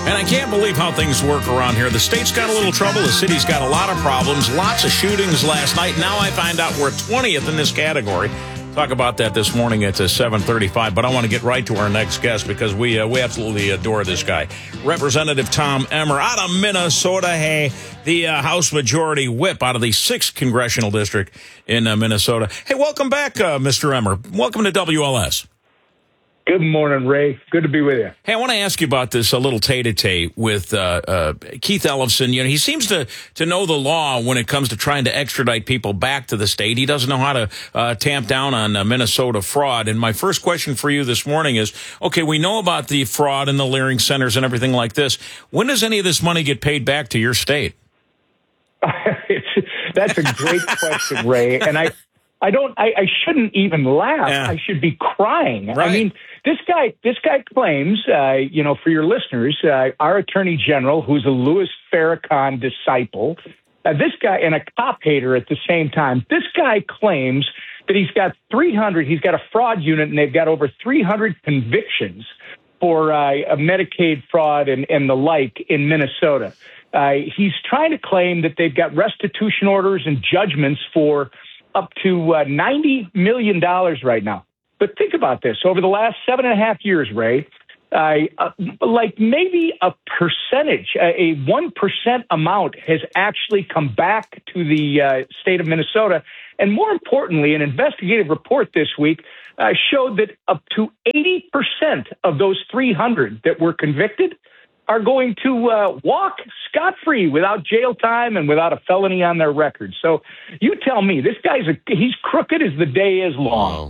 And I can't believe how things work around here. The state's got a little trouble. The city's got a lot of problems. Lots of shootings last night. Now I find out we're 20th in this category. Talk about that this morning at 7:35. But I want to get right to our next guest because we absolutely adore this guy. Representative Tom Emmer out of Minnesota. Hey, the House Majority Whip out of the 6th Congressional District in Minnesota. Hey, welcome back, Mr. Emmer. Welcome to WLS. Good morning, Ray. Good to be with you. Hey, I want to ask you about this little tete-a-tete with Keith Ellison. You know, he seems to know the law when it comes to trying to extradite people back to the state. He doesn't know how to tamp down on Minnesota fraud. And my first question for you this morning is, okay, we know about the fraud and the Leering centers and everything like this. When does any of this money get paid back to your state? That's a great question, Ray. And I shouldn't even laugh. Yeah. I should be crying. Right. I mean, this guy claims, for your listeners, our Attorney General, who's a Louis Farrakhan disciple, this guy and a cop hater at the same time. This guy claims that he's got a fraud unit, and they've got over 300 convictions for a Medicaid fraud and the like in Minnesota. He's trying to claim that they've got restitution orders and judgments for up to $90 million right now. But think about this. Over the last 7.5 years, Ray, like maybe a percentage, a 1% amount has actually come back to the state of Minnesota. And more importantly, an investigative report this week showed that up to 80% of those 300 that were convicted are going to walk scot-free without jail time and without a felony on their record. So you tell me, this guy's he's crooked as the day is long. Wow.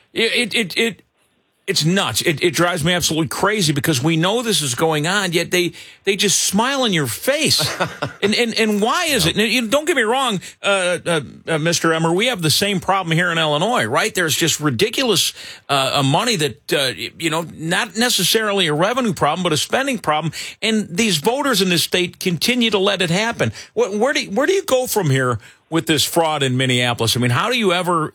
It's nuts. It drives me absolutely crazy because we know this is going on, yet they just smile in your face. and why is it? And don't get me wrong, Mr. Emmer, we have the same problem here in Illinois, right? There's just ridiculous money that, not necessarily a revenue problem, but a spending problem. And these voters in this state continue to let it happen. Where do you go from here with this fraud in Minneapolis? I mean, how do you ever,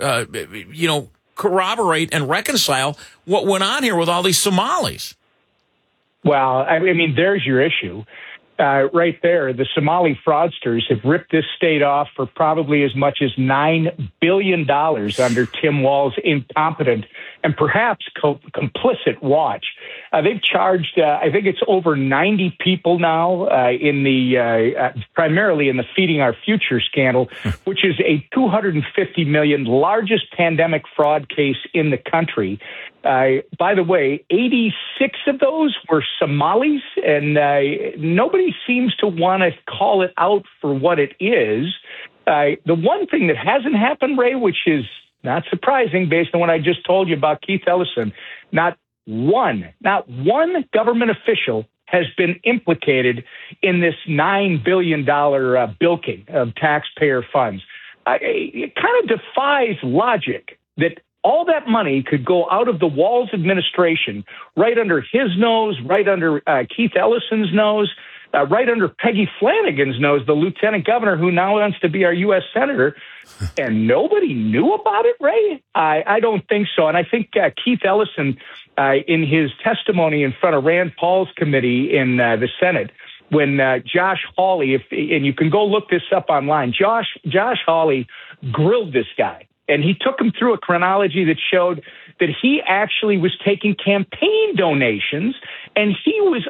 corroborate and reconcile what went on here with all these Somalis? Well, I mean, there's your issue. Right there, the Somali fraudsters have ripped this state off for probably as much as $9 billion under Tim Walz's incompetent and perhaps complicit watch. They've charged, I think it's over 90 people now in the primarily in the Feeding Our Future scandal, which is a $250 million largest pandemic fraud case in the country. By the way, 86 of those were Somalis, and nobody seems to want to call it out for what it is. The one thing that hasn't happened, Ray, which is not surprising based on what I just told you about Keith Ellison, not one government official has been implicated in this $9 billion bilking of taxpayer funds. It kind of defies logic that all that money could go out of the Walz administration, right under his nose, right under Keith Ellison's nose, right under Peggy Flanagan's nose, the lieutenant governor who now wants to be our U.S. senator, and nobody knew about it, Ray? I don't think so. And I think Keith Ellison, in his testimony in front of Rand Paul's committee in the Senate, when Josh Hawley, and you can go look this up online, Josh Hawley grilled this guy. And he took him through a chronology that showed that he actually was taking campaign donations and he was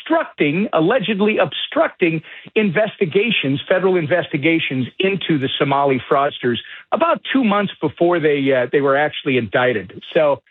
allegedly obstructing federal investigations into the Somali fraudsters about 2 months before they were actually indicted. So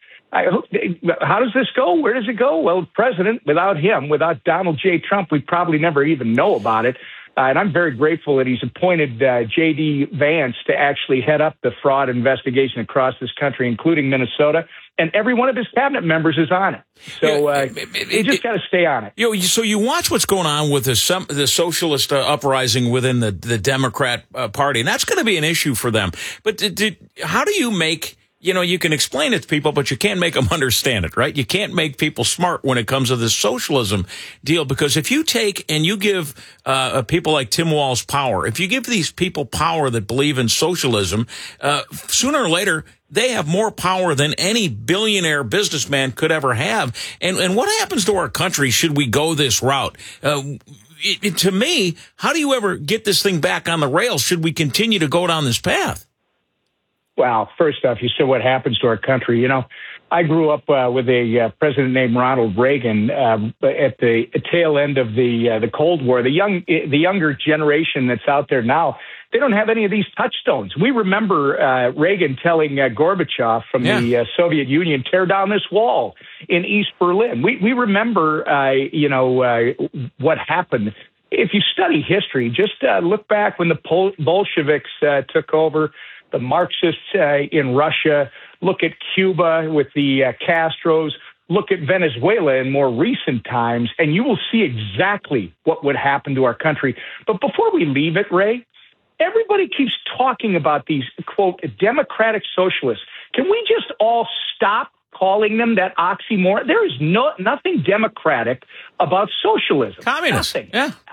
how does this go? Where does it go? Well, the president, without Donald J. Trump, we'd probably never even know about it. And I'm very grateful that he's appointed J.D. Vance to actually head up the fraud investigation across this country, including Minnesota. And every one of his cabinet members is on it. So you just got to stay on it. So you watch what's going on with the socialist uprising within the Democrat Party, and that's going to be an issue for them. But how do you make you can explain it to people, but you can't make them understand it, right? You can't make people smart when it comes to this socialism deal, because if you take and you give people like Tim Walz power, if you give these people power that believe in socialism, sooner or later, they have more power than any billionaire businessman could ever have. And what happens to our country should we go this route? To me, how do you ever get this thing back on the rails? Should we continue to go down this path? Well, first off, you said what happens to our country. I grew up with a president named Ronald Reagan at the tail end of the Cold War. The younger generation that's out there now, they don't have any of these touchstones. We remember Reagan telling Gorbachev from the Soviet Union, tear down this wall in East Berlin. We remember, what happened. If you study history, just look back when the Bolsheviks took over, the Marxists in Russia, look at Cuba with the Castros, look at Venezuela in more recent times, and you will see exactly what would happen to our country. But before we leave it, Ray, everybody keeps talking about these, quote, democratic socialists. Can we just all stop calling them that oxymoron? There is nothing democratic about socialism. Communism. Nothing. Yeah.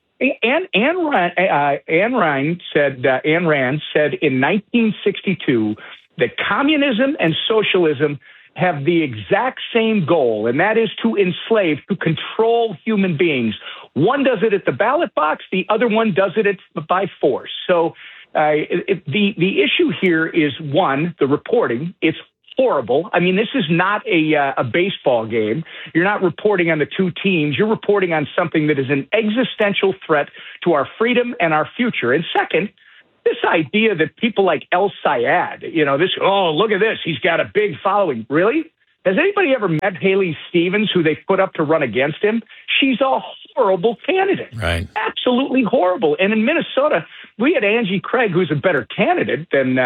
Ayn Rand said in 1962 that communism and socialism have the exact same goal, and that is to enslave, to control human beings. One does it at the ballot box, the other one does it by force. So the issue here is, one, the reporting. It's horrible. I mean, this is not a baseball game. You're not reporting on the two teams. You're reporting on something that is an existential threat to our freedom and our future. And second, this idea that people like El Sayed, look at this, he's got a big following. Really? Has anybody ever met Haley Stevens, who they put up to run against him? She's a horrible candidate. Right. Absolutely horrible. And in Minnesota, we had Angie Craig, who's a better candidate than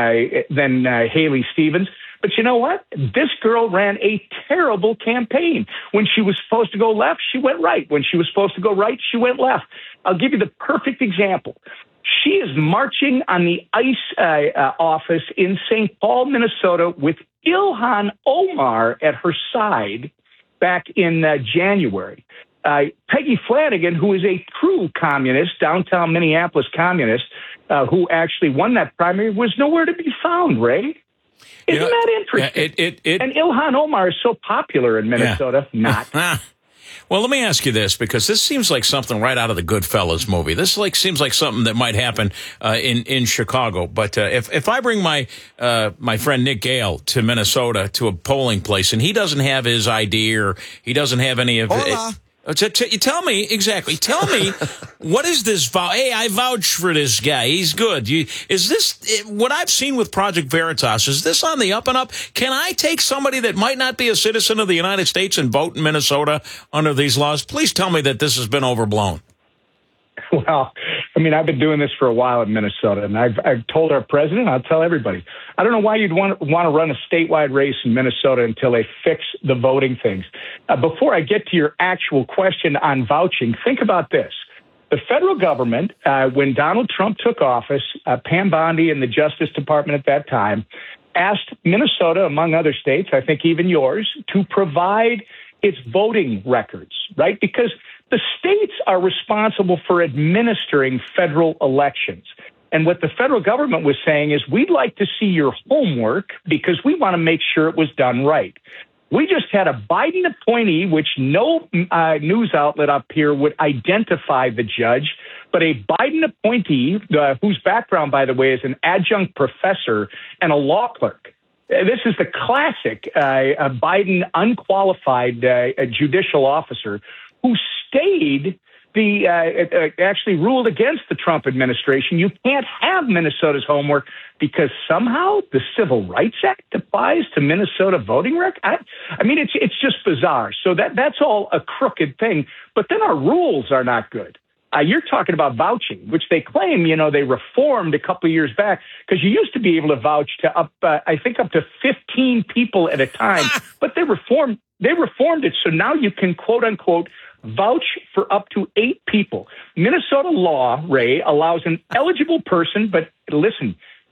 Haley Stevens. But you know what? This girl ran a terrible campaign. When she was supposed to go left, she went right. When she was supposed to go right, she went left. I'll give you the perfect example. She is marching on the ICE office in St. Paul, Minnesota, with Ilhan Omar at her side back in January. Peggy Flanagan, who is a true communist, downtown Minneapolis communist, who actually won that primary, was nowhere to be found, Ray. Isn't that interesting? And Ilhan Omar is so popular in Minnesota. Yeah. Not. Well, let me ask you this, because this seems like something right out of the Goodfellas movie. This seems like something that might happen in Chicago. But if I bring my friend Nick Gale to Minnesota to a polling place, and he doesn't have his ID or he doesn't have any of it. Tell me, exactly. Tell me, what is this? Hey, I vouch for this guy. He's good. Is this what I've seen with Project Veritas? Is this on the up and up? Can I take somebody that might not be a citizen of the United States and vote in Minnesota under these laws? Please tell me that this has been overblown. Well, I mean, I've been doing this for a while in Minnesota, and I've told our president, I'll tell everybody, I don't know why you'd want to run a statewide race in Minnesota until they fix the voting things. Before I get to your actual question on vouching, think about this. The federal government, when Donald Trump took office, Pam Bondi and the Justice Department at that time asked Minnesota, among other states, I think even yours, to provide its voting records, right? Because the states are responsible for administering federal elections. And what the federal government was saying is, we'd like to see your homework because we want to make sure it was done right. We just had a Biden appointee, which no news outlet up here would identify the judge, but a Biden appointee, whose background, by the way, is an adjunct professor and a law clerk. This is the classic Biden unqualified judicial officer who stayed actually ruled against the Trump administration. You can't have Minnesota's homework because somehow the Civil Rights Act applies to Minnesota voting record. I mean, it's just bizarre. So that's all a crooked thing. But then our rules are not good. You're talking about vouching, which they claim, they reformed a couple of years back, because you used to be able to vouch to up to 15 people at a time, but they reformed it. So now you can, quote unquote, vouch for up to 8 people. Minnesota law, Ray, allows an eligible person, but listen,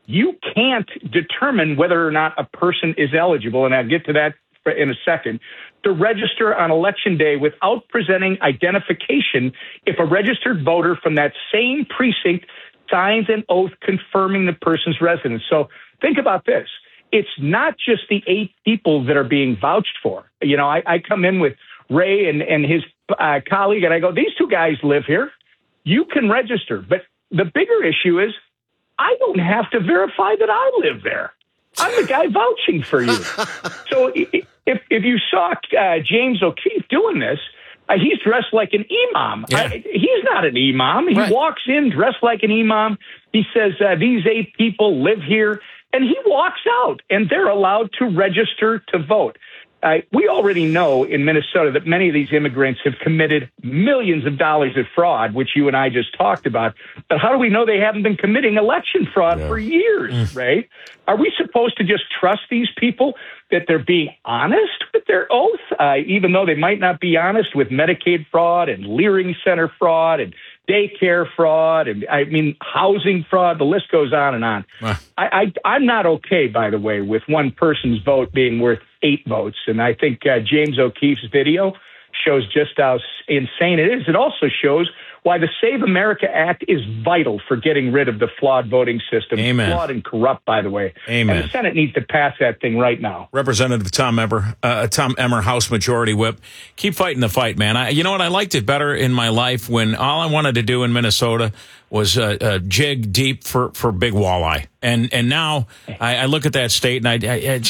you can't determine whether or not a person is eligible, and I'll get to that in a second, to register on Election Day without presenting identification if a registered voter from that same precinct signs an oath confirming the person's residence. So think about this. It's not just the 8 people that are being vouched for. You know, I come in with Ray and his colleague, and I go, these 2 guys live here. You can register. But the bigger issue is I don't have to verify that I live there. I'm the guy vouching for you. So if you saw James O'Keefe doing this, he's dressed like an imam. Yeah. He's not an imam. He walks in dressed like an imam. He says, these 8 people live here. And he walks out, and they're allowed to register to vote. We already know in Minnesota that many of these immigrants have committed millions of dollars of fraud, which you and I just talked about. But how do we know they haven't been committing election fraud for years, right? Are we supposed to just trust these people that they're being honest with their oath, even though they might not be honest with Medicaid fraud and Leering Center fraud and daycare fraud and, housing fraud? The list goes on and on. I'm not okay, by the way, with one person's vote being worth 8 votes. And I think James O'Keefe's video shows just how insane it is. It also shows why the Save America Act is vital for getting rid of the flawed voting system. Amen. Flawed and corrupt, by the way. Amen. And the Senate needs to pass that thing right now. Representative Tom Emmer, House Majority Whip. Keep fighting the fight, man. You know what? I liked it better in my life when all I wanted to do in Minnesota was jig deep for big walleye. And now I look at that state and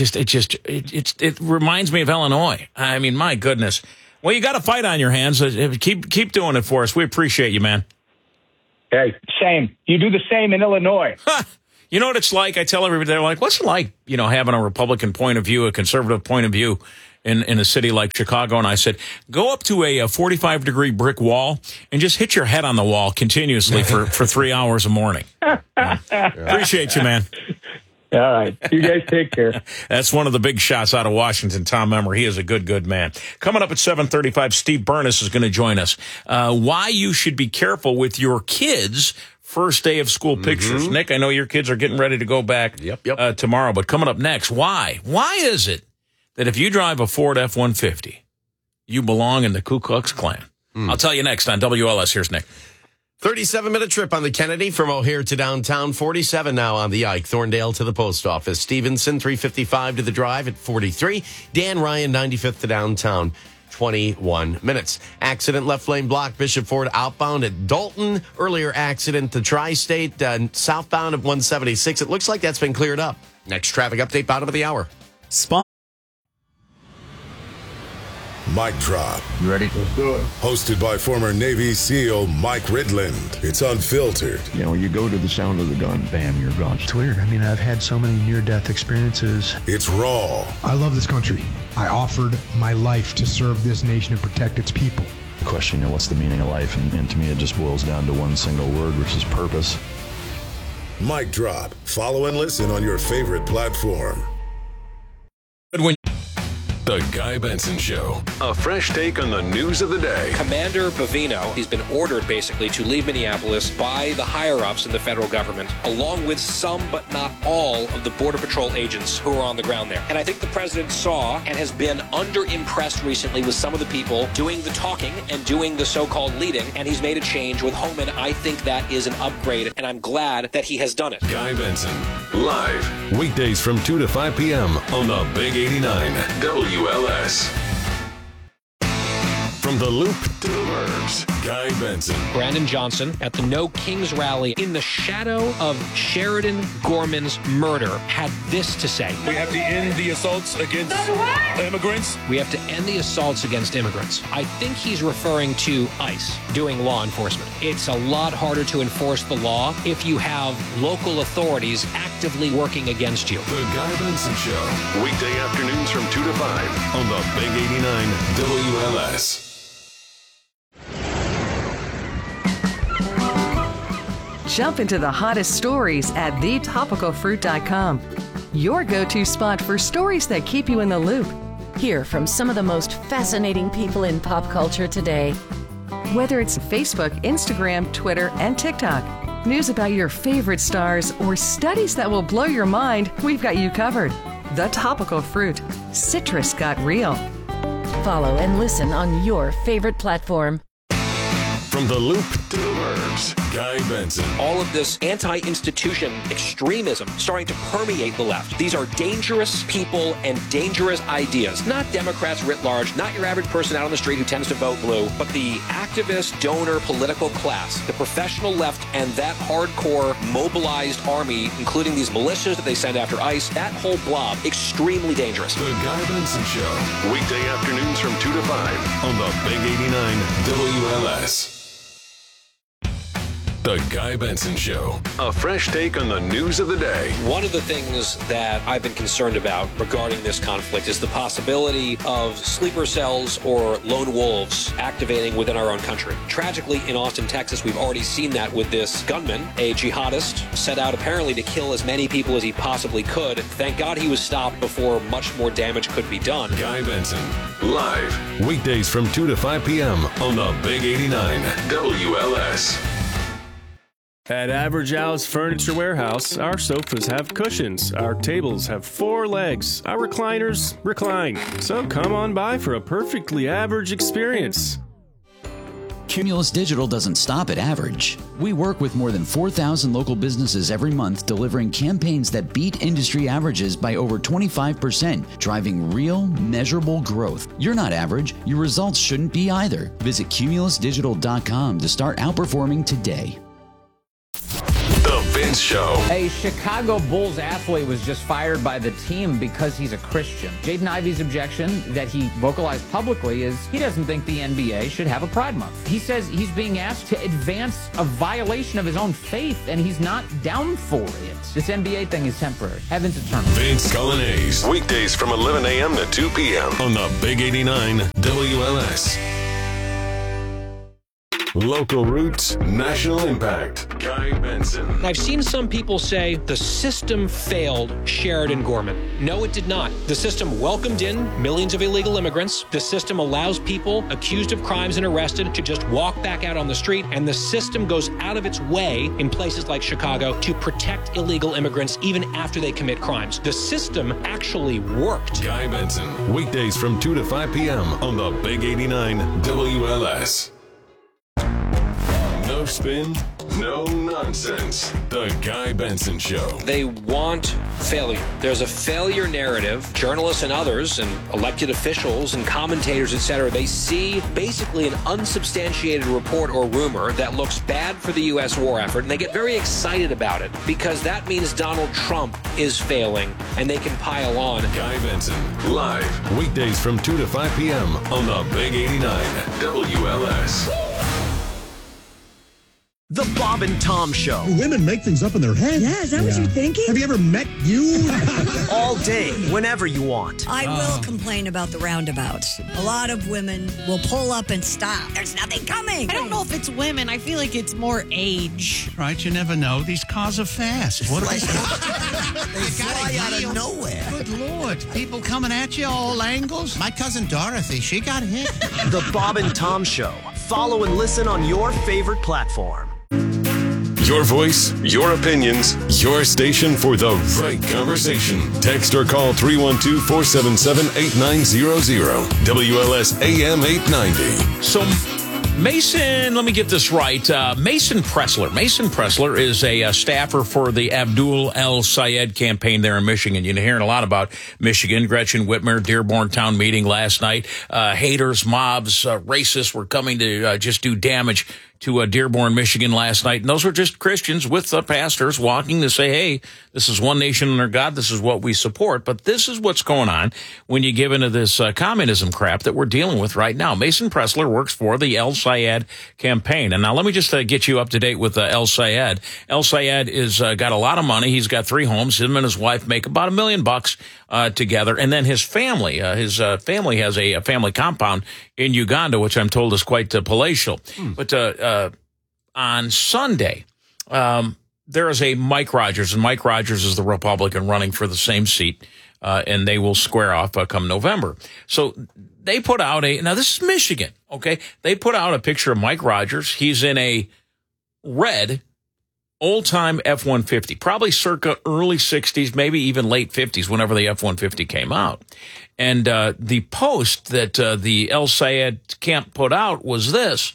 it reminds me of Illinois. I mean, my goodness. Well, you got a fight on your hands. Keep doing it for us. We appreciate you, man. Hey, same. You do the same in Illinois. You know what it's like? I tell everybody, they're like, what's it like, having a Republican point of view, a conservative point of view in a city like Chicago? And I said, go up to a 45-degree brick wall and just hit your head on the wall continuously for 3 hours a morning. Appreciate you, man. All right. You guys take care. That's one of the big shots out of Washington, Tom Emmer. He is a good man. Coming up at 7:35, Steve Burness is going to join us. Why you should be careful with your kids' first day of school pictures. Nick, I know your kids are getting ready to go back tomorrow, but coming up next, why? Why is it that if you drive a Ford F-150, you belong in the Ku Klux Klan? I'll tell you next on WLS. Here's Nick. 37-minute trip on the Kennedy from O'Hare to downtown. 47 now on the Ike. Thorndale to the post office. Stevenson, 355 to the drive at 43. Dan Ryan, 95th to downtown. 21 minutes. Accident left lane block. Bishop Ford outbound at Dalton. Earlier accident to Tri-State southbound at 176. It looks like that's been cleared up. Next traffic update, bottom of the hour. Mic Drop. You ready? Let's do it. Hosted by former Navy SEAL Mike Ridland. It's unfiltered. You know, you go to the sound of the gun, bam, you're gone. It's weird. I mean, I've had so many near-death experiences. It's raw. I love this country. I offered my life to serve this nation and protect its people. Question, what's the meaning of life? And to me, it just boils down to one single word, which is purpose. Mic Drop. Follow and listen on your favorite platform. The Guy Benson Show. A fresh take on the news of the day. Commander Bovino, he's been ordered basically to leave Minneapolis by the higher-ups in the federal government, along with some but not all of the Border Patrol agents who are on the ground there. And I think the president saw and has been under-impressed recently with some of the people doing the talking and doing the so-called leading, and he's made a change with Homan. I think that is an upgrade, and I'm glad that he has done it. Guy Benson, live, weekdays from 2 to 5 p.m. on the Big 89 WLS. From the Loop to the Burbs, Guy Benson. Brandon Johnson at the No Kings rally in the shadow of Sheridan Gorman's murder had this to say. We have to end the assaults against immigrants. We have to end the assaults against immigrants. I think he's referring to ICE doing law enforcement. It's a lot harder to enforce the law if you have local authorities actively working against you. The Guy Benson Show. Weekday afternoons from 2 to 5 on the Big 89 WLS. Jump into the hottest stories at thetopicalfruit.com. Your go-to spot for stories that keep you in the loop. Hear from some of the most fascinating people in pop culture today. Whether it's Facebook, Instagram, Twitter, and TikTok, news about your favorite stars, or studies that will blow your mind, we've got you covered. The Topical Fruit. Citrus got real. Follow and listen on your favorite platform. From the Loop to the Burbs, Guy Benson. All of this anti-institution extremism starting to permeate the left. These are dangerous people and dangerous ideas. Not Democrats writ large, not your average person out on the street who tends to vote blue, but the activist, donor, political class, the professional left, and that hardcore mobilized army, including these militias that they send after ICE, that whole blob, extremely dangerous. The Guy Benson Show, weekday afternoons from 2 to 5 on the Big 89 WLS. The Guy Benson Show. A fresh take on the news of the day. One of the things that I've been concerned about regarding this conflict is the possibility of sleeper cells or lone wolves activating within our own country. Tragically, in Austin, Texas, we've already seen that with this gunman, a jihadist, set out apparently to kill as many people as he possibly could. Thank God he was stopped before much more damage could be done. Guy Benson, live, weekdays from 2 to 5 p.m. on the Big 89 WLS. At Average Al's Furniture Warehouse, our sofas have cushions, our tables have 4 legs, our recliners recline. So come on by for a perfectly average experience. Cumulus Digital doesn't stop at average. We work with more than 4,000 local businesses every month, delivering campaigns that beat industry averages by over 25%, driving real, measurable growth. You're not average. Your results shouldn't be either. Visit cumulusdigital.com to start outperforming today. The Vince Show. A Chicago Bulls athlete was just fired by the team because he's a Christian. Jaden Ivey's objection that he vocalized publicly is he doesn't think the NBA should have a Pride Month. He says he's being asked to advance a violation of his own faith, and he's not down for it. This NBA thing is temporary. Heaven's eternal. Vince Colonnese. Weekdays from 11 a.m. to 2 p.m. on the Big 89 WLS. Local roots, national impact. Guy Benson. I've seen some people say the system failed Sheridan Gorman. No, it did not. The system welcomed in millions of illegal immigrants. The system allows people accused of crimes and arrested to just walk back out on the street. And the system goes out of its way in places like Chicago to protect illegal immigrants even after they commit crimes. The system actually worked. Guy Benson. Weekdays from 2 to 5 p.m. on the Big 89 WLS. No spin, no nonsense. The Guy Benson Show. They want failure. There's a failure narrative. Journalists and others and elected officials and commentators, etc., they see basically an unsubstantiated report or rumor that looks bad for the U.S. war effort, and they get very excited about it because that means Donald Trump is failing, and they can pile on. Guy Benson, live, weekdays from 2 to 5 p.m. on the Big 89 WLS. The Bob and Tom Show. Women make things up in their head. Yeah, is that what you're thinking? Have you ever met you? All day, whenever you want. I will complain about the roundabouts. A lot of women will pull up and stop. There's nothing coming. I don't know if it's women. I feel like it's more age. Right, you never know. These cars are fast. What They fly out of nowhere. Good Lord. People coming at you all angles. My cousin Dorothy, she got hit. The Bob and Tom Show. Follow and listen on your favorite platform. Your voice, your opinions, your station for the right conversation. Text or call 312-477-8900. WLS AM 890. So Mason, let me get this right. Mason Pressler. Mason Pressler is a staffer for the Abdul El-Sayed campaign there in Michigan. You're hearing a lot about Michigan. Gretchen Whitmer, Dearborn town meeting last night. Haters, mobs, racists were coming to just do damage to Dearborn, Michigan last night. And those were just Christians with pastors walking to say, hey, this is one nation under God. This is what we support. But this is what's going on when you give into this communism crap that we're dealing with right now. Mason Pressler works for the El-Sayed campaign. And now let me just get you up to date with El-Sayed. El-Sayed is got a lot of money. He's got 3 homes. Him and his wife make about $1 million together. And then his family has a family compound in Uganda, which I'm told is quite palatial. But on Sunday, there is a Mike Rogers, and Mike Rogers is the Republican running for the same seat, and they will square off come November. So they put out now this is Michigan, okay? They put out a picture of Mike Rogers. He's in a red old-time F-150, probably circa early 60s, maybe even late 50s, whenever the F-150 came out. And the post that the El Sayed camp put out was this.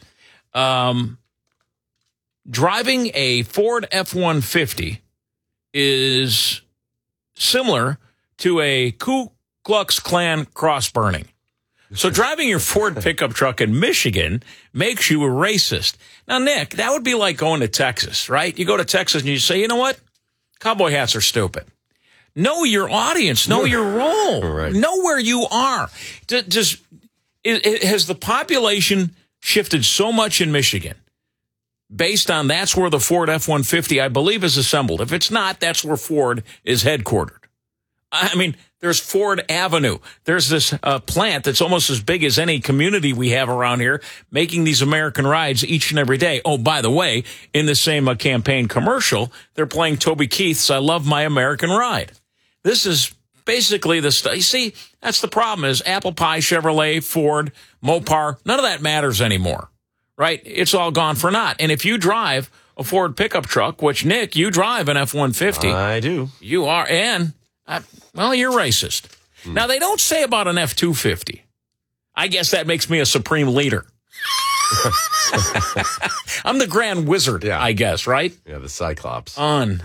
Driving a Ford F-150 is similar to a Ku Klux Klan cross burning. So driving your Ford pickup truck in Michigan makes you a racist. Now, Nick, that would be like going to Texas, right? You go to Texas and you say, you know what? Cowboy hats are stupid. Know your audience. Know your role. Right. Know where you are. Has the population shifted so much in Michigan based on that's where the Ford F-150, I believe, is assembled? If it's not, that's where Ford is headquartered. I mean, there's Ford Avenue. There's this plant that's almost as big as any community we have around here, making these American rides each and every day. Oh, by the way, in the same campaign commercial, they're playing Toby Keith's I Love My American Ride. This is basically the stuff. You see, that's the problem is Apple Pie, Chevrolet, Ford, Mopar, none of that matters anymore, right? It's all gone for naught. And if you drive a Ford pickup truck, which, Nick, you drive an F-150. I do. You are, and... well, you're racist. Now, they don't say about an F-250. I guess that makes me a supreme leader. I'm the grand wizard, I guess, right? Yeah, the Cyclops.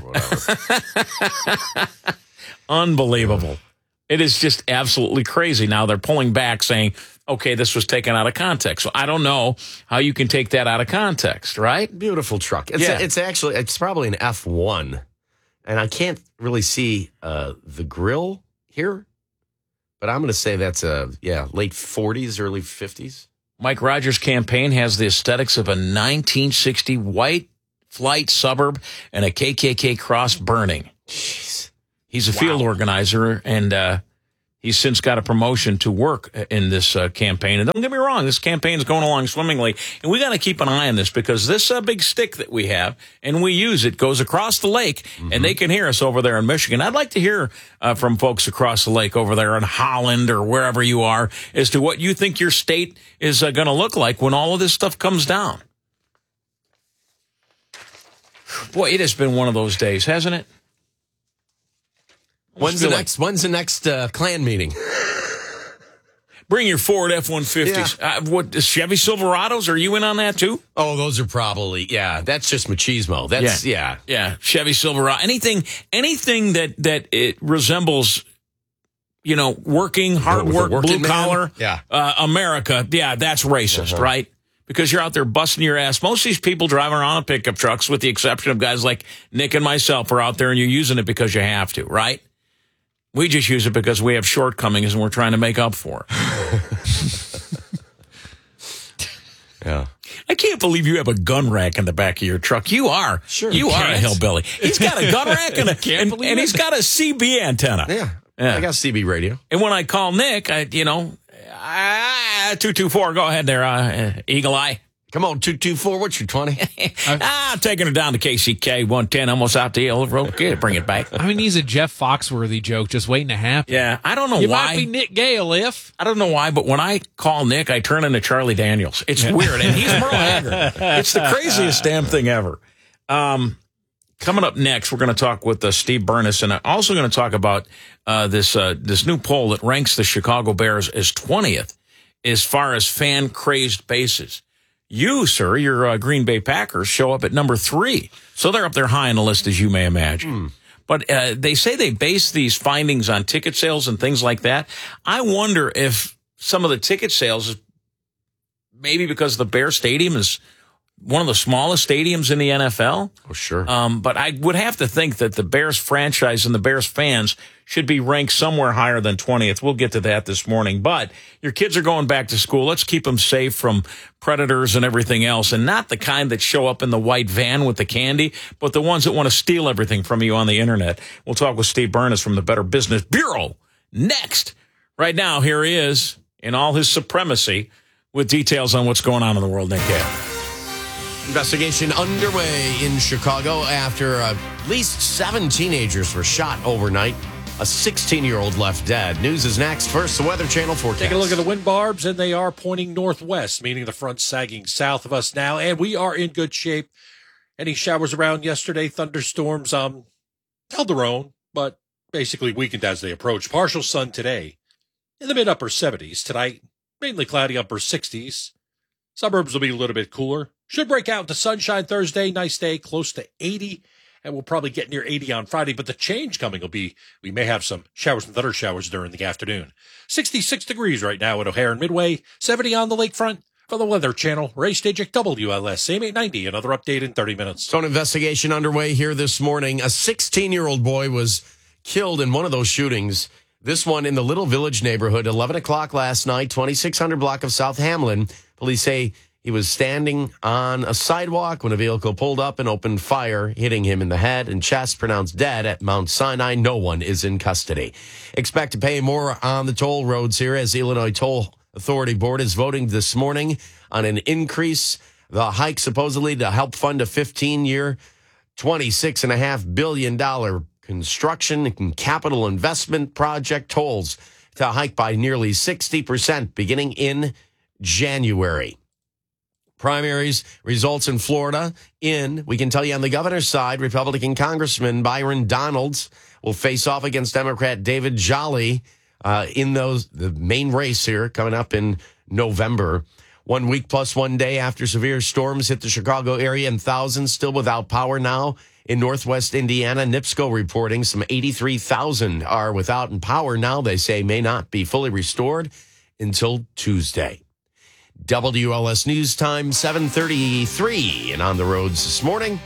Unbelievable. It is just absolutely crazy. Now they're pulling back saying, okay, this was taken out of context. So I don't know how you can take that out of context, right? Beautiful truck. It's probably an F1. And I can't really see the grill here, but I'm going to say that's late 40s, early 50s. Mike Rogers' campaign has the aesthetics of a 1960 white flight suburb and a KKK cross burning. Jeez. He's a field organizer, and he's since got a promotion to work in this campaign. And don't get me wrong, this campaign is going along swimmingly, and we got to keep an eye on this because this big stick that we have, and we use it, goes across the lake, and they can hear us over there in Michigan. I'd like to hear from folks across the lake over there in Holland or wherever you are as to what you think your state is going to look like when all of this stuff comes down. Boy, it has been one of those days, hasn't it? When's the next Klan meeting? Bring your Ford F-150s. Yeah. What Chevy Silverados? Are you in on that too? Oh, those are probably that's just machismo. That's Chevy Silverado. Anything that it resembles, working, hard work, blue collar, America. Yeah, that's racist, right? Because you're out there busting your ass. Most of these people driving around in pickup trucks, with the exception of guys like Nick and myself, are out there and you're using it because you have to, right? We just use it because we have shortcomings and we're trying to make up for it. Yeah. I can't believe you have a gun rack in the back of your truck. You are. Sure. You are a hillbilly. He's got a gun rack and he's got a CB antenna. Yeah. I got CB radio. And when I call Nick, 224, go ahead there, Eagle Eye. Come on, 224, what's your 20? I'm taking her down to KCK 110, almost out the hill. Okay, bring it back. I mean, he's a Jeff Foxworthy joke just waiting to happen. Yeah, I don't know you why. Might be Nick Gale I don't know why, but when I call Nick, I turn into Charlie Daniels. It's weird, and he's Merle Haggard. It's the craziest damn thing ever. Coming up next, we're going to talk with Steve Burness, and I'm also going to talk about this new poll that ranks the Chicago Bears as 20th as far as fan-crazed bases. You, sir, your Green Bay Packers show up at number 3. So they're up there high on the list, as you may imagine. But they say they base these findings on ticket sales and things like that. I wonder if some of the ticket sales, maybe because the Bear Stadium is one of the smallest stadiums in the NFL. Oh, sure. But I would have to think that the Bears franchise and the Bears fans should be ranked somewhere higher than 20th. We'll get to that this morning. But your kids are going back to school. Let's keep them safe from predators and everything else, and not the kind that show up in the white van with the candy, but the ones that want to steal everything from you on the internet. We'll talk with Steve Burness from the Better Business Bureau next. Right now, here he is in all his supremacy with details on what's going on in the world, Nick Gale. Investigation underway in Chicago after at least 7 teenagers were shot overnight. A 16-year-old left dead. News is next. First, the Weather Channel forecast. Take a look at the wind barbs, and they are pointing northwest, meaning the front sagging south of us now. And we are in good shape Any showers around yesterday, thunderstorms held their own, but basically weakened as they approach. Partial sun today in the mid-upper 70s. Tonight, mainly cloudy upper 60s. Suburbs will be a little bit cooler. Should break out into sunshine Thursday. Nice day, close to 80. And we'll probably get near 80 on Friday. But the change coming will be we may have some showers and thunder showers during the afternoon. 66 degrees right now at O'Hare and Midway. 70 on the lakefront. For the Weather Channel, Ray Stajic, WLS, same 890. Another update in 30 minutes. So an investigation underway here this morning. A 16-year-old boy was killed in one of those shootings. This one in the Little Village neighborhood, 11 o'clock last night, 2600 block of South Hamlin. Police say he was standing on a sidewalk when a vehicle pulled up and opened fire, hitting him in the head and chest, pronounced dead at Mount Sinai. No one is in custody. Expect to pay more on the toll roads here as the Illinois Toll Authority Board is voting this morning on an increase. The hike supposedly to help fund a 15-year, $26.5 billion construction and capital investment project. Tolls to hike by nearly 60% beginning in January. Primaries results in Florida. We can tell you on the governor's side, Republican Congressman Byron Donalds will face off against Democrat David Jolly in the main race here coming up in November. 1 week plus 1 day after severe storms hit the Chicago area and thousands still without power now in northwest Indiana. NIPSCO reporting some 83,000 are without power now. They say may not be fully restored until Tuesday. WLS News Time, 7:33, and on the roads this morning.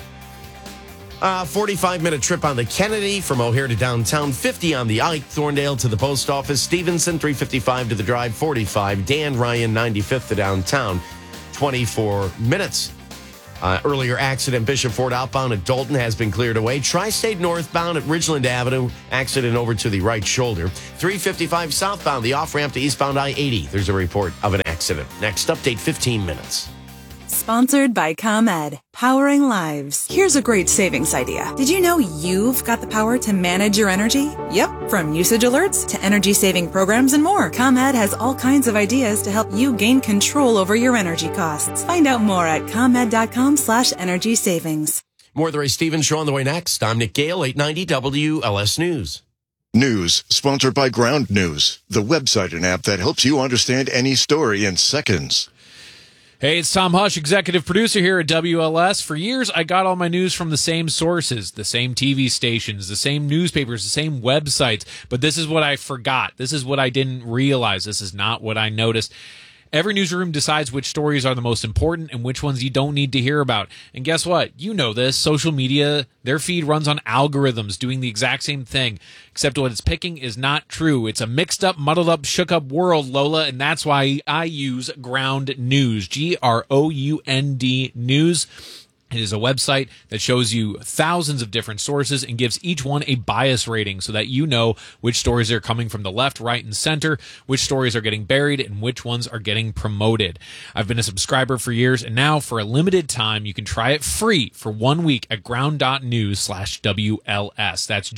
45-minute trip on the Kennedy from O'Hare to downtown, 50 on the Ike, Thorndale to the post office, Stevenson, 355 to the drive, 45, Dan Ryan, 95th to downtown, 24 minutes. Earlier accident, Bishop Ford outbound at Dalton has been cleared away. Tri-State northbound at Ridgeland Avenue, accident over to the right shoulder. 355 southbound, the off-ramp to eastbound I-80. There's a report of an accident. Next update, 15 minutes. Sponsored by ComEd, powering lives. Here's a great savings idea. Did you know you've got the power to manage your energy? Yep, from usage alerts to energy-saving programs and more. ComEd has all kinds of ideas to help you gain control over your energy costs. Find out more at ComEd.com/energy savings. More of the Ray Stevens Show on the way next. I'm Nick Gale, 890 WLS News. News sponsored by Ground News, the website and app that helps you understand any story in seconds. Hey, it's Tom Hush, executive producer here at WLS. For years, I got all my news from the same sources, the same TV stations, the same newspapers, the same websites. But this is what I forgot. This is what I didn't realize. This is not what I noticed. Every newsroom decides which stories are the most important and which ones you don't need to hear about. And guess what? You know this. Social media, their feed runs on algorithms doing the exact same thing. Except what it's picking is not true. It's a mixed up, muddled up, shook up world, Lola, and that's why I use Ground News. GROUND News. It is a website that shows you thousands of different sources and gives each one a bias rating so that you know which stories are coming from the left, right, and center, which stories are getting buried, and which ones are getting promoted. I've been a subscriber for years, and now for a limited time, you can try it free for 1 week at ground.news/WLS. That's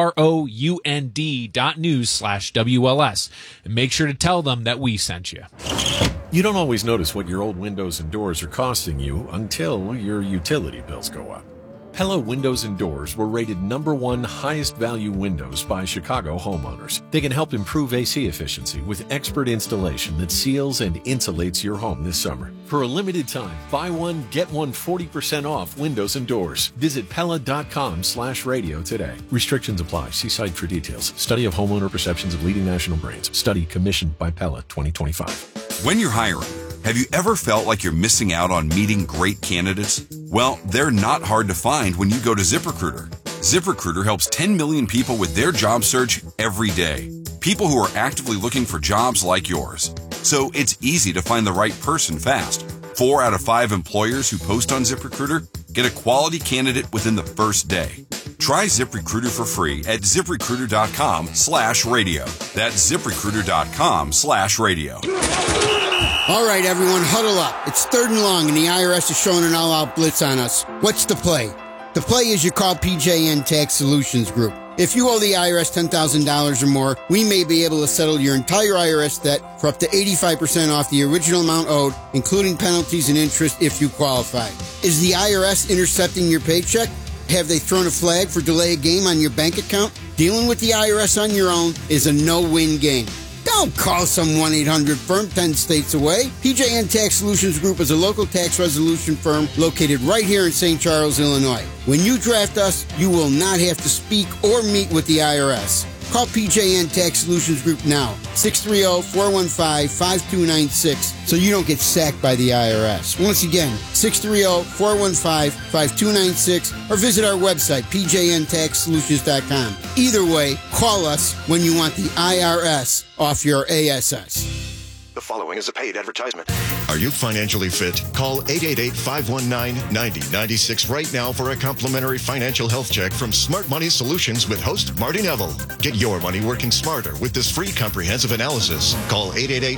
GROUND.news/WLS. And make sure to tell them that we sent you. You don't always notice what your old windows and doors are costing you until your utility bills go up. Pella Windows and Doors were rated #1 highest value windows by Chicago homeowners. They can help improve AC efficiency with expert installation that seals and insulates your home this summer. For a limited time, buy one, get one 40% off windows and doors. Visit Pella.com/radio today. Restrictions apply. See site for details. Study of homeowner perceptions of leading national brands. Study commissioned by Pella 2025. When you're hiring, have you ever felt like you're missing out on meeting great candidates? Well, they're not hard to find when you go to ZipRecruiter. ZipRecruiter helps 10 million people with their job search every day. People who are actively looking for jobs like yours. So it's easy to find the right person fast. 4 out of 5 employers who post on ZipRecruiter get a quality candidate within the first day. Try ZipRecruiter for free at ZipRecruiter.com/radio. That's ZipRecruiter.com/radio. All right, everyone, huddle up. It's 3rd and long, and the IRS is showing an all-out blitz on us. What's the play? The play is you call PJN Tax Solutions Group. If you owe the IRS $10,000 or more, we may be able to settle your entire IRS debt for up to 85% off the original amount owed, including penalties and interest if you qualify. Is the IRS intercepting your paycheck? Have they thrown a flag for delay of game on your bank account? Dealing with the IRS on your own is a no-win game. Don't call some 1-800-FIRM 10 states away. PJN Tax Solutions Group is a local tax resolution firm located right here in St. Charles, Illinois. When you draft us, you will not have to speak or meet with the IRS. Call PJN Tax Solutions Group now, 630-415-5296, so you don't get sacked by the IRS. Once again, 630-415-5296, or visit our website, pjntaxsolutions.com. Either way, call us when you want the IRS off your ASS. The following is a paid advertisement. Are you financially fit? Call 888-519-9096 right now for a complimentary financial health check from Smart Money Solutions with host Marty Neville. Get your money working smarter with this free comprehensive analysis. Call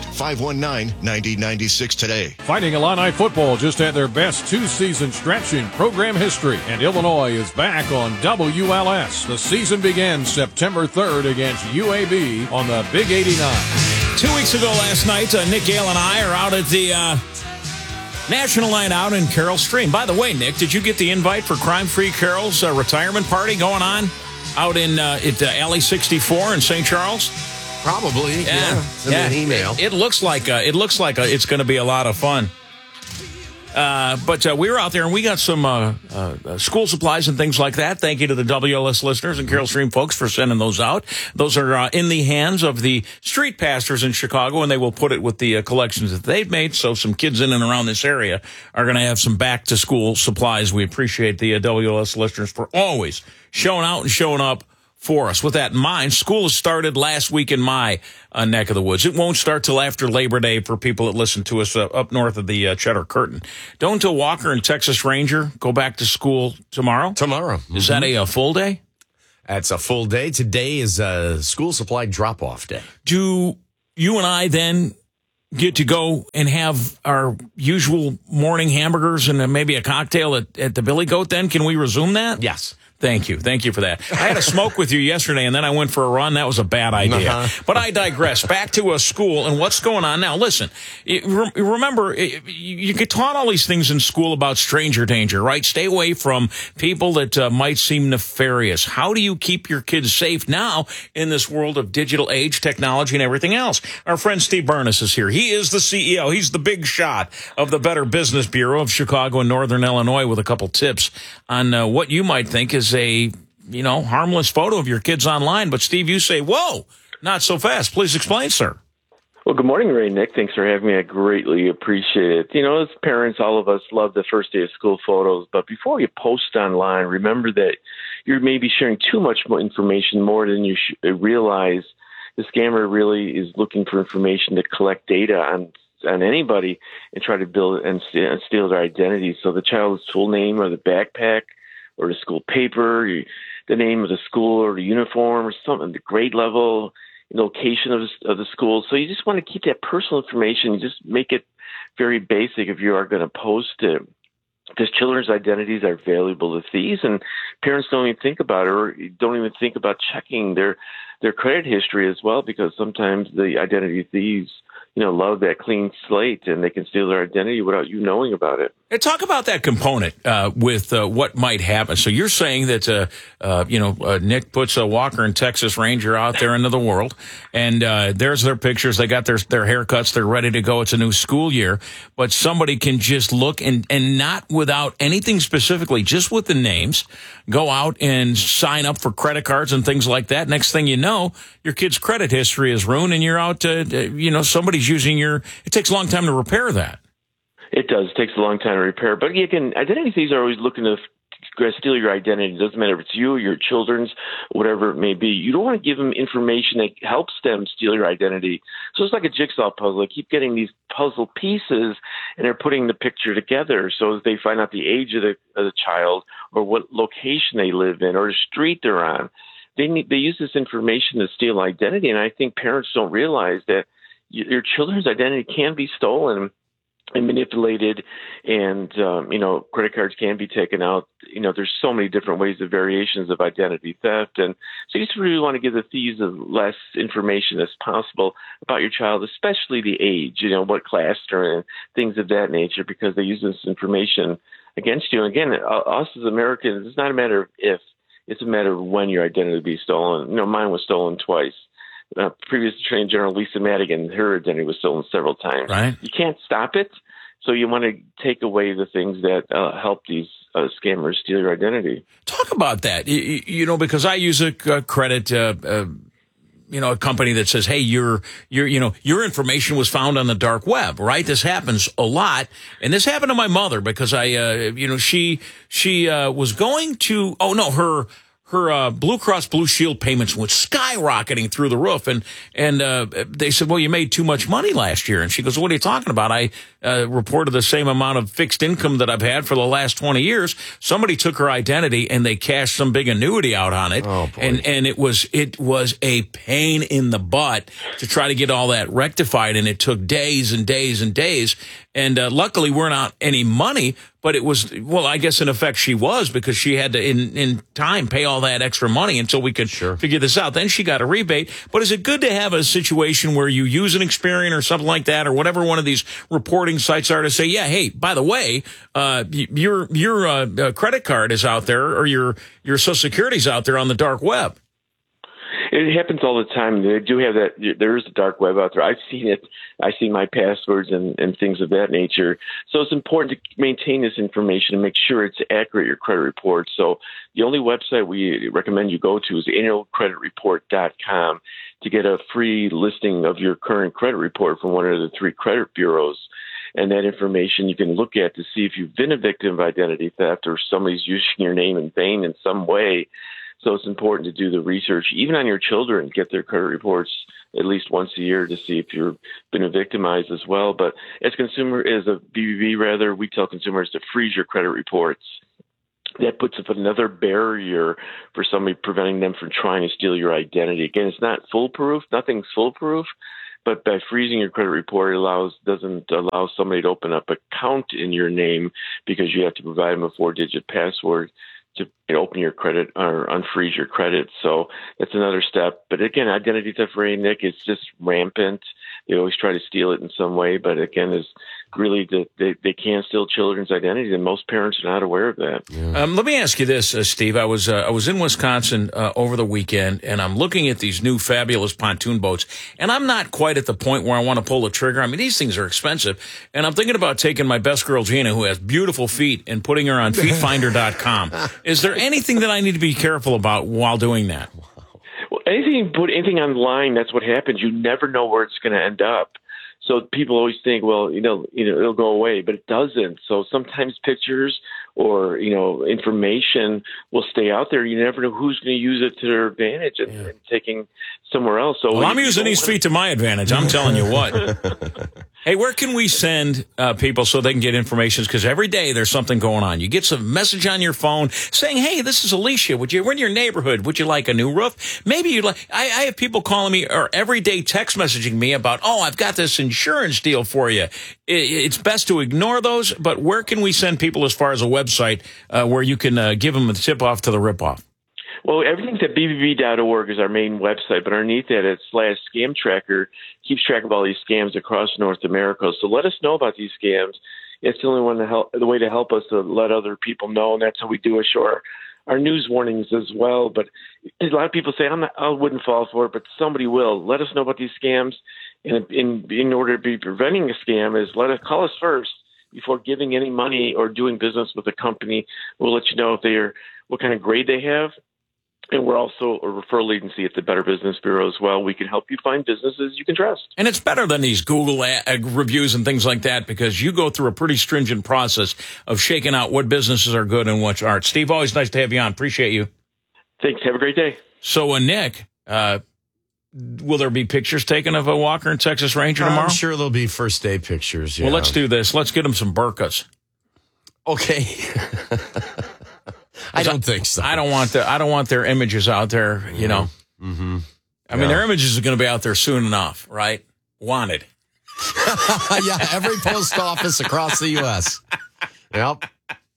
888-519-9096 today. Fighting Illini football just had their best two-season stretch in program history, and Illinois is back on WLS. The season begins September 3rd against UAB on the Big 89. 2 weeks ago last night, Nick Gale and I are out at the National Night Out in Carol Stream. By the way, Nick, did you get the invite for Crime Free Carol's retirement party going on out in at Alley 64 in St. Charles? Probably, yeah. Send me an email. It looks like it's going to be a lot of fun. But we were out there and we got some school supplies and things like that. Thank you to the WLS listeners and Carol Stream folks for sending those out. Those are in the hands of the street pastors in Chicago, and they will put it with the collections that they've made. So some kids in and around this area are going to have some back-to-school supplies. We appreciate the WLS listeners for always showing out and showing up for us. With that in mind, school has started last week in my neck of the woods. It won't start till after Labor Day for people that listen to us up north of the Cheddar Curtain. Don't Walker and Texas Ranger go back to school tomorrow? Tomorrow. Is that a full day? That's a full day. Today is a school supply drop-off day. Do you and I then get to go and have our usual morning hamburgers and maybe a cocktail at the Billy Goat then? Can we resume that? Yes. Thank you. Thank you for that. I had a smoke with you yesterday, and then I went for a run. That was a bad idea. But I digress. Back to a school and what's going on now. Listen, remember, you get taught all these things in school about stranger danger, right? Stay away from people that might seem nefarious. How do you keep your kids safe now in this world of digital age, technology, and everything else? Our friend Steve Burness is here. He is the CEO. He's the big shot of the Better Business Bureau of Chicago and Northern Illinois with a couple tips on what you might think is a, harmless photo of your kids online. But Steve, you say, whoa, not so fast. Please explain, sir. Well, good morning, Ray. Nick, thanks for having me. I greatly appreciate it. As parents, all of us love the first day of school photos. But before you post online, remember that you're maybe sharing too much more information, more than you realize. The scammer really is looking for information to collect data on anybody and try to build and steal their identity. So the child's full name or the backpack or the school paper, the name of the school or the uniform or something, the grade level, location of the school. So you just want to keep that personal information. You just make it very basic if you are going to post it. Because children's identities are valuable to thieves, and parents don't even think about it, or don't even think about checking their credit history as well, because sometimes the identity thieves love that clean slate, and they can steal their identity without you knowing about it. And talk about that component with what might happen. So you're saying that, Nick puts a Walker and Texas Ranger out there into the world, and there's their pictures. They got their haircuts. They're ready to go. It's a new school year. But somebody can just look and not without anything specifically, just with the names, go out and sign up for credit cards and things like that. Next thing you know, your kid's credit history is ruined, and you're out, somebody's using it takes a long time to repair that. It does. It takes a long time to repair. But again, identity thieves are always looking to steal your identity. It doesn't matter if it's you, your children's, whatever it may be. You don't want to give them information that helps them steal your identity. So it's like a jigsaw puzzle. They keep getting these puzzle pieces, and they're putting the picture together. So as they find out the age of the child, or what location they live in, or the street they're on, they use this information to steal identity. And I think parents don't realize that your children's identity can be stolen. and manipulated, and credit cards can be taken out. There's so many different ways of variations of identity theft, and so you just really want to give the thieves as less information as possible about your child, especially the age, what class they're in, things of that nature, because they use this information against you. And again, us as Americans, it's not a matter of if, it's a matter of when your identity will be stolen. Mine was stolen twice. Previous Attorney General Lisa Madigan, her identity was stolen several times. Right. You can't stop it, so you want to take away the things that help these scammers steal your identity. Talk about that, because I use a credit, a company that says, hey, your information was found on the dark web, right? This happens a lot. And this happened to my mother because she was going to, her Blue Cross Blue Shield payments went skyrocketing through the roof. And they said, well, you made too much money last year. And she goes, what are you talking about? I reported the same amount of fixed income that I've had for the last 20 years. Somebody took her identity and they cashed some big annuity out on it. Oh, boy. And it was a pain in the butt to try to get all that rectified. And it took days and days and days. And luckily, we're not any money, but it was, well, I guess in effect she was, because she had to, in time, pay all that extra money until we could figure this out. Then she got a rebate. But is it good to have a situation where you use an Experian or something like that, or whatever one of these reporting sites are, to say, yeah, hey, by the way, your credit card is out there, or your Social Security's out there on the dark web? It happens all the time. They do have that. There is a dark web out there. I've seen it. I see my passwords and things of that nature. So it's important to maintain this information and make sure it's accurate, your credit report. So the only website we recommend you go to is annualcreditreport.com to get a free listing of your current credit report from one of the 3 credit bureaus. And that information you can look at to see if you've been a victim of identity theft or somebody's using your name in vain in some way. So it's important to do the research, even on your children, get their credit reports at least once a year to see if you've been victimized as well. But as a BBB, we tell consumers to freeze your credit reports. That puts up another barrier for somebody, preventing them from trying to steal your identity. Again, it's not foolproof. Nothing's foolproof. But by freezing your credit report, it doesn't allow somebody to open up an account in your name, because you have to provide them a 4-digit password to open your credit or unfreeze your credit. So that's another step. But again, identity theft, Ray, Nick, is just rampant. They always try to steal it in some way. But again, is really they can steal children's identities, and most parents are not aware of that. Yeah. Let me ask you this, Steve. I was in Wisconsin over the weekend, and I'm looking at these new fabulous pontoon boats, and I'm not quite at the point where I want to pull the trigger. I mean, these things are expensive, and I'm thinking about taking my best girl, Gina, who has beautiful feet, and putting her on feetfinder.com. Is there anything that I need to be careful about while doing that? Well, put anything online, that's what happens. You never know where it's going to end up. So people always think, well, it'll go away, but it doesn't. So sometimes pictures or, information will stay out there. You never know who's going to use it to their advantage and taking somewhere else. So I'm using these feet to my advantage. I'm telling you what. Hey, where can we send people so they can get information? Because every day there's something going on. You get some message on your phone saying, hey, this is Alicia. We're in your neighborhood. Would you like a new roof? Maybe you'd like, I have people calling me or every day text messaging me about, I've got this insurance deal for you. It's best to ignore those, but where can we send people as far as a website where you can give them a tip off to the ripoff? Well, everything's at bbb.org is our main website, but underneath that, it's /scam tracker, keeps track of all these scams across North America. So let us know about these scams. It's the only the way to help us to let other people know, and that's how we do assure our news warnings as well. But a lot of people say, I wouldn't fall for it, but somebody will. Let us know about these scams, and in order to be preventing a scam, is call us first before giving any money or doing business with a company. We'll let you know if what kind of grade they have. And we're also a referral agency at the Better Business Bureau as well. We can help you find businesses you can trust. And it's better than these Google reviews and things like that, because you go through a pretty stringent process of shaking out what businesses are good and what aren't. Steve, always nice to have you on. Appreciate you. Thanks. Have a great day. So, Nick, will there be pictures taken of a Walker and Texas Ranger tomorrow? I'm sure there'll be first day pictures. Yeah. Well, let's do this. Let's get them some burkas. Okay. I don't think so. I don't want their images out there, Mm-hmm. I mean, their images are going to be out there soon enough, right? Wanted. Yeah, every post office across the U.S. Yep.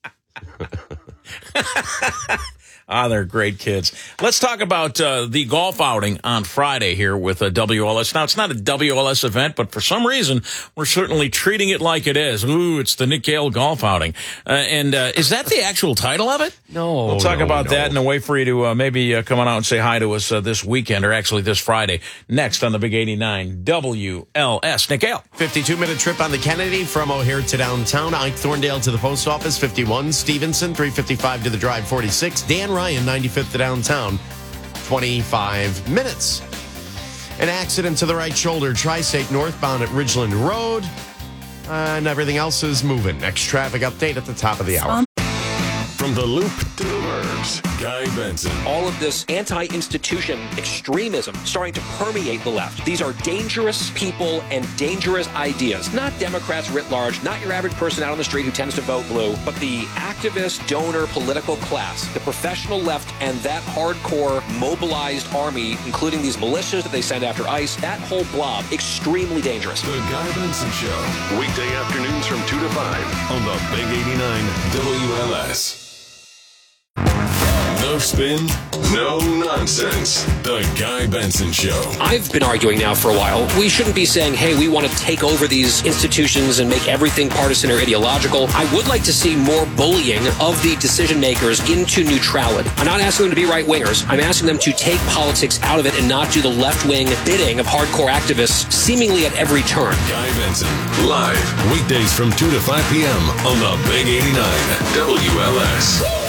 They're great kids. Let's talk about the golf outing on Friday here with WLS. Now, it's not a WLS event, but for some reason, we're certainly treating it like it is. Ooh, it's the Nick Gale golf outing. And is that the actual title of it? No. We'll talk about that and a way for you to maybe come on out and say hi to us this weekend, or actually this Friday, next on the Big 89 WLS. Nick Gale. 52-minute trip on the Kennedy from O'Hare to downtown. Ike Thorndale to the post office, 51. Stevenson, 355 to the drive, 46. Dan Ryan, 95th to downtown, 25 minutes. An accident to the right shoulder, Tri-State northbound at Ridgeland Road. And everything else is moving. Next traffic update at the top of the hour. From the Loop to the Burbs, Guy Benson. All of this anti-institution extremism starting to permeate the left. These are dangerous people and dangerous ideas. Not Democrats writ large, not your average person out on the street who tends to vote blue, but the activist, donor, political class, the professional left, and that hardcore mobilized army, including these militias that they send after ICE, that whole blob, extremely dangerous. The Guy Benson Show, weekday afternoons from 2 to 5 on the Big 89 WLS. No spin, no nonsense. The Guy Benson Show. I've been arguing now for a while. We shouldn't be saying, hey, we want to take over these institutions and make everything partisan or ideological. I would like to see more bullying of the decision makers into neutrality. I'm not asking them to be right-wingers. I'm asking them to take politics out of it and not do the left-wing bidding of hardcore activists seemingly at every turn. Guy Benson, live, weekdays from 2 to 5 p.m. on the Big 89 WLS.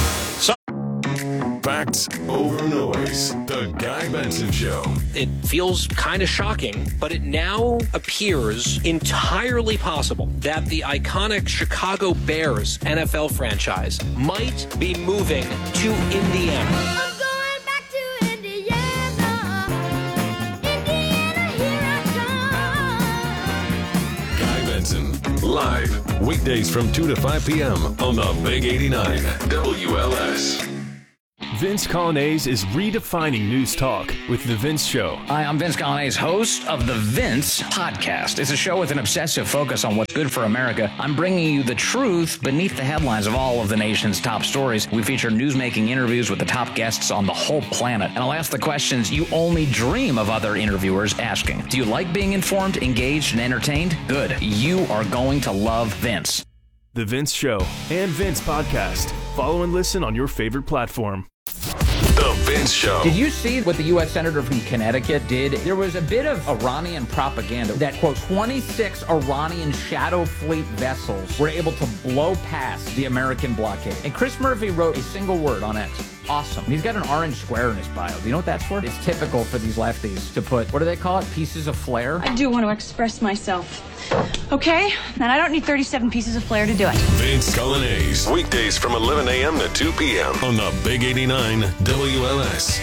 Facts over noise. The Guy Benson Show. It feels kind of shocking, but it now appears entirely possible that the iconic Chicago Bears NFL franchise might be moving to Indiana. I'm going back to Indiana. Indiana, here I come. Guy Benson, live, weekdays from 2 to 5 p.m. on the Big 89 WLS. Vince Colonnese is redefining news talk with The Vince Show. Hi, I'm Vince Colonnese, host of The Vince Podcast. It's a show with an obsessive focus on what's good for America. I'm bringing you the truth beneath the headlines of all of the nation's top stories. We feature news-making interviews with the top guests on the whole planet. And I'll ask the questions you only dream of other interviewers asking. Do you like being informed, engaged, and entertained? Good. You are going to love Vince. The Vince Show and Vince Podcast. Follow and listen on your favorite platform. The Vince Show. Did you see what the U.S. Senator from Connecticut did? There was a bit of Iranian propaganda that, quote, 26 Iranian shadow fleet vessels were able to blow past the American blockade. And Chris Murphy wrote a single word on X. Awesome. He's got an orange square in his bio. Do you know what that's for? It's typical for these lefties to put, what do they call it? Pieces of flair? I do want to express myself. Okay? And I don't need 37 pieces of flair to do it. Vince Colonnese, weekdays from 11 a.m. to 2 p.m. on the Big 89 WLS.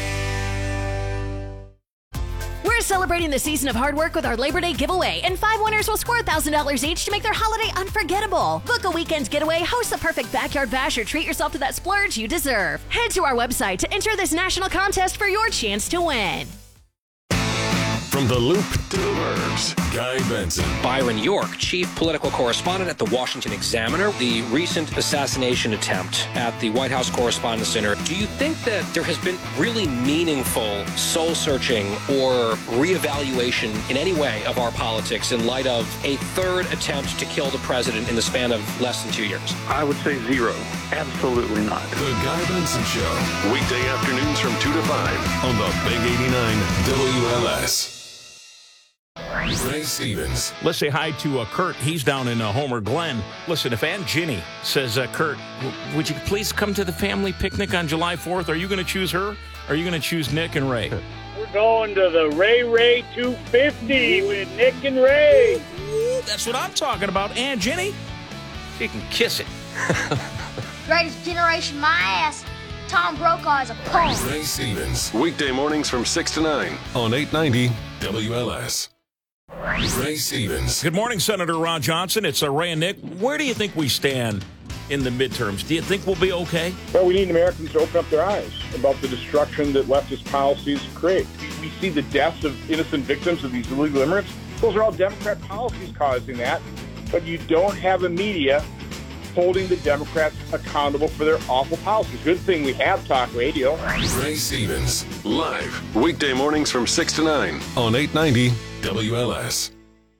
We're celebrating the season of hard work with our Labor Day giveaway, and 5 winners will score $1,000 each to make their holiday unforgettable. Book a weekend getaway, host the perfect backyard bash, or treat yourself to that splurge you deserve. Head to our website to enter this national contest for your chance to win. From the Loop to the Burbs, Guy Benson. Byron York, chief political correspondent at the Washington Examiner. The recent assassination attempt at the White House Correspondents' Center. Do you think that there has been really meaningful soul-searching or reevaluation in any way of our politics in light of a third attempt to kill the president in the span of less than 2 years? I would say zero. Absolutely not. The Guy Benson Show, weekday afternoons from 2 to 5 on the Big 89 WLS. Ray Stevens. Let's say hi to Kurt. He's down in Homer Glen. Listen, if Aunt Ginny says, Kurt, would you please come to the family picnic on July 4th? Are you going to choose her? Or are you going to choose Nick and Ray? We're going to the Ray 250 with Nick and Ray. Ooh, that's what I'm talking about. Aunt Ginny, she can kiss it. Greatest generation, my ass. Tom Brokaw is a punk. Ray Stevens, weekday mornings from 6 to 9 on 890 WLS. Ray Stevens. Good morning, Senator Ron Johnson. It's Ray and Nick. Where do you think we stand in the midterms? Do you think we'll be okay? Well, we need Americans to open up their eyes about the destruction that leftist policies create. We see the deaths of innocent victims of these illegal immigrants. Those are all Democrat policies causing that. But you don't have a media holding the Democrats accountable for their awful policies. Good thing we have talk radio. Ray Stevens, live, weekday mornings from 6 to 9 on 890 WLS.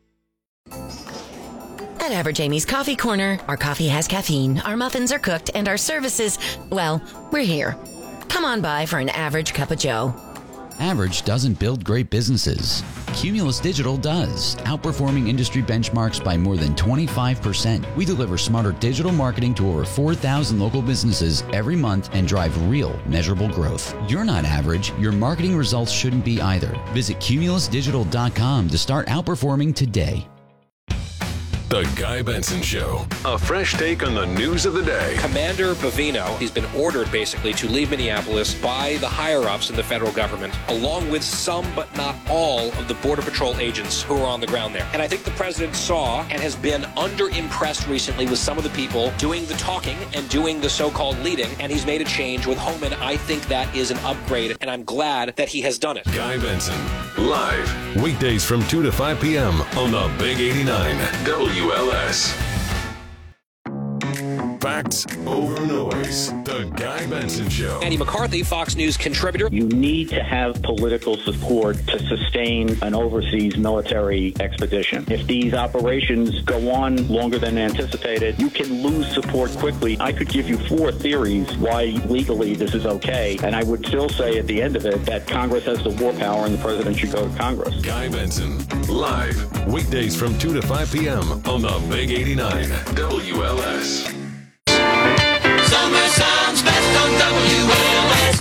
At Average Amy's Coffee Corner, our coffee has caffeine, our muffins are cooked, and our services, well, we're here. Come on by for an average cup of joe. Average doesn't build great businesses. Cumulus Digital does, outperforming industry benchmarks by more than 25%. We deliver smarter digital marketing to over 4,000 local businesses every month and drive real, measurable growth. You're not average. Your marketing results shouldn't be either. Visit cumulusdigital.com to start outperforming today. The Guy Benson Show. A fresh take on the news of the day. Commander Bavino, he's been ordered basically to leave Minneapolis by the higher-ups in the federal government, along with some but not all of the Border Patrol agents who are on the ground there. And I think the president saw and has been under-impressed recently with some of the people doing the talking and doing the so-called leading, and he's made a change with Homan. I think that is an upgrade, and I'm glad that he has done it. Guy Benson, live, weekdays from 2 to 5 p.m. on the Big 89 WLS. Facts over noise. The Guy Benson Show. Andy McCarthy, Fox News contributor. You need to have political support to sustain an overseas military expedition. If these operations go on longer than anticipated, you can lose support quickly. I could give you 4 theories why legally this is okay, and I would still say at the end of it that Congress has the war power and the president should go to Congress. Guy Benson, live, weekdays from 2 to 5 p.m. on the Big 89 WLS. Summer sounds best on WLS.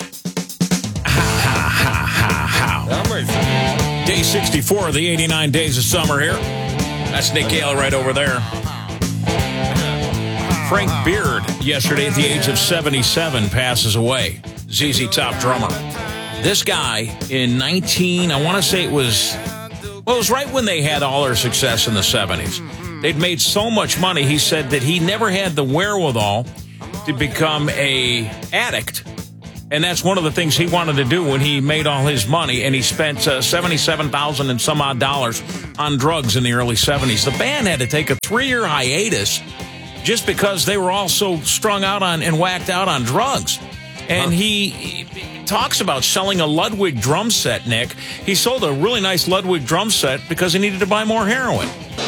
Day 64 of the 89 days of summer here. That's Nick Gale right over there. Frank Beard, yesterday at the age of 77, passes away. ZZ Top drummer. This guy in I want to say it was right when they had all their success in the 70s. They'd made so much money, he said that he never had the wherewithal to become a addict. And that's one of the things he wanted to do when he made all his money, and he spent $77,000 and some odd dollars on drugs in the early 70s. The band had to take a 3-year hiatus just because they were all so strung out on and whacked out on drugs. And he talks about selling a Ludwig drum set, Nick. He sold a really nice Ludwig drum set because he needed to buy more heroin.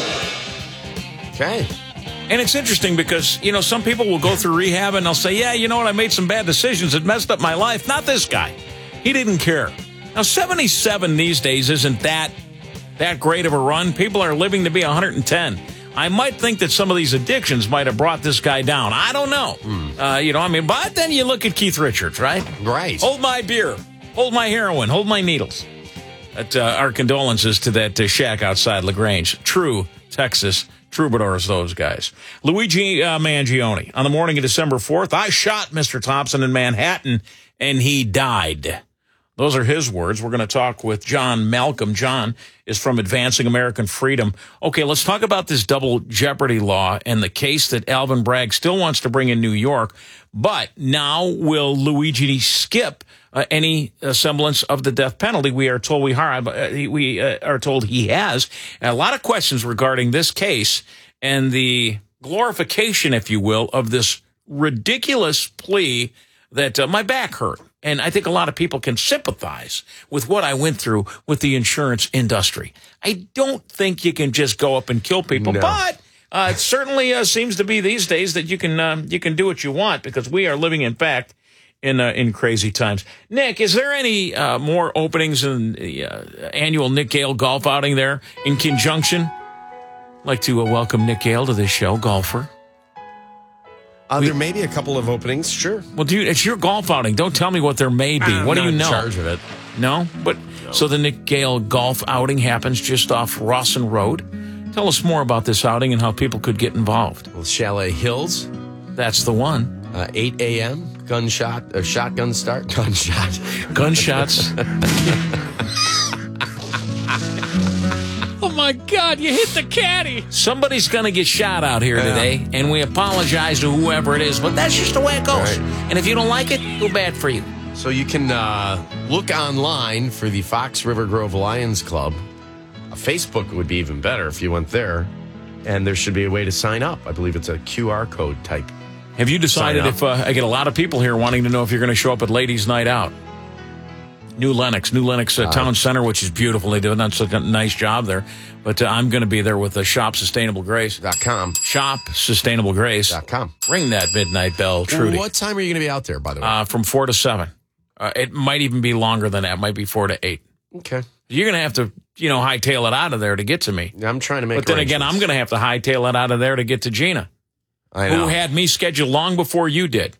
Okay. And it's interesting because, you know, some people will go through rehab and they'll say, yeah, you know what, I made some bad decisions. It messed up my life. Not this guy. He didn't care. Now, 77 these days isn't that great of a run. People are living to be 110. I might think that some of these addictions might have brought this guy down. I don't know. But then you look at Keith Richards, right? Right. Hold my beer. Hold my heroin. Hold my needles. Our condolences to that shack outside LaGrange. True Texas troubadours, those guys. Luigi Mangione. On the morning of December 4th, I shot Mr. Thompson in Manhattan, and he died. Those are his words. We're going to talk with John Malcolm. John is from Advancing American Freedom. Okay, let's talk about this double jeopardy law and the case that Alvin Bragg still wants to bring in New York. But now will Luigi skip any semblance of the death penalty? We are told we are told he has. And a lot of questions regarding this case and the glorification, if you will, of this ridiculous plea that my back hurt. And I think a lot of people can sympathize with what I went through with the insurance industry. I don't think you can just go up and kill people, but it certainly seems to be these days that you can do what you want, because we are living, in fact, in crazy times. Nick, is there any more openings in the annual Nick Gale golf outing there in conjunction? I'd like to welcome Nick Gale to this show, golfer. There may be a couple of openings, sure. Well, dude, it's your golf outing. Don't tell me what there may be. What do you know? I'm not in charge of it. No? So the Nick Gale golf outing happens just off Rawson Road. Tell us more about this outing and how people could get involved. Well, Chalet Hills. That's the one. 8 a.m., shotgun start. Gunshots. Oh, my God, you hit the caddy. Somebody's going to get shot out here today, and we apologize to whoever it is, but that's just the way it goes. Right. And if you don't like it, too bad for you. So you can look online for the Fox River Grove Lions Club Facebook would be even better if you went there. And there should be a way to sign up. I believe it's a QR code type. Have you decided if I get a lot of people here wanting to know if you're going to show up at Ladies' Night Out? New Lenox Town Center, which is beautiful. They do such a nice job there. But I'm going to be there with the shopsustainablegrace.com. Shopsustainablegrace.com. Ring that midnight bell, Trudy. What time are you going to be out there, by the way? From 4 to 7. It might even be longer than that. It might be 4 to 8. Okay. You're going to have to, hightail it out of there to get to me. I'm trying to make But then again, I'm going to have to hightail it out of there to get to Gina. I know. Who had me scheduled long before you did.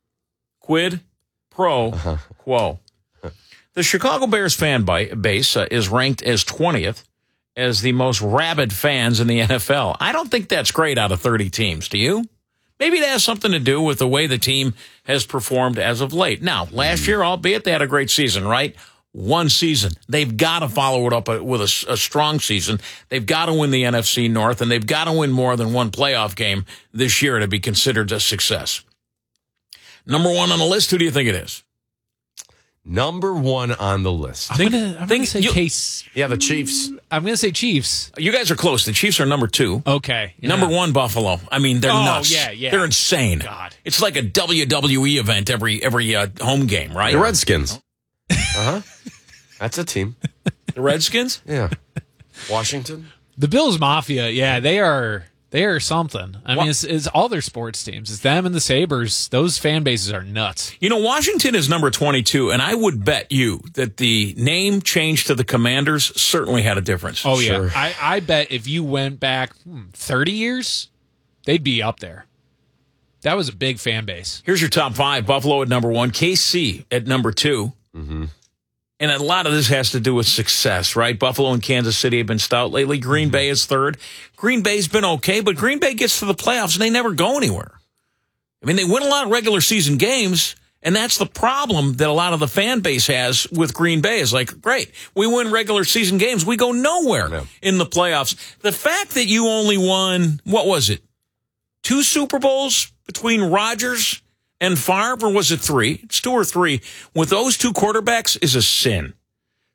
Quid pro quo. The Chicago Bears fan base is ranked as 20th as the most rabid fans in the NFL. I don't think that's great out of 30 teams. Do you? Maybe it has something to do with the way the team has performed as of late. Now, last year, albeit they had a great season, right? One season. They've got to follow it up with a strong season. They've got to win the NFC North, and they've got to win more than one playoff game this year to be considered a success. Number one on the list, who do you think it is? Number one on the list. I'm gonna say Case. Yeah, the Chiefs. I'm going to say Chiefs. You guys are close. The Chiefs are number 2. Okay. Yeah. Number 1, Buffalo. I mean, they're nuts. Yeah. They're insane. God. It's like a WWE event every home game, right? The Redskins. That's a team. The Redskins? Yeah. Washington. The Bills Mafia. Yeah, they are something. I mean, it's all their sports teams. It's them and the Sabres. Those fan bases are nuts. Washington is number 22, and I would bet you that the name change to the Commanders certainly had a difference. Oh, yeah. I bet if you went back 30 years, they'd be up there. That was a big fan base. Here's your top 5. Buffalo at number 1. KC at number 2. Mm-hmm. And a lot of this has to do with success, right? Buffalo and Kansas City have been stout lately. Green Bay is 3rd. Green Bay's been okay, but Green Bay gets to the playoffs and they never go anywhere. I mean, they win a lot of regular season games, and that's the problem that a lot of the fan base has with Green Bay is like, great, we win regular season games. We go nowhere in the playoffs. The fact that you only won, 2 Super Bowls between Rodgers and Favre, or was it 3? It's 2 or 3. With those 2 quarterbacks is a sin.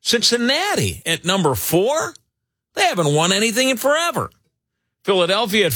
Cincinnati at number 4, they haven't won anything in forever. Philadelphia at